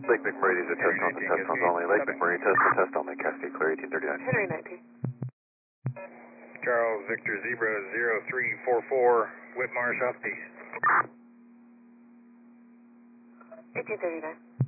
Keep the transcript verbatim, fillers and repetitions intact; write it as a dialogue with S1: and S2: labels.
S1: Lake McMurray is a test on the test on only. Lake McMurray test on test only. Cascade clear eighteen thirty-nine.
S2: Henry nineteen.
S3: Charles Victor Zebra zero three four four, Whitmar southeast.
S2: eighteen thirty-nine.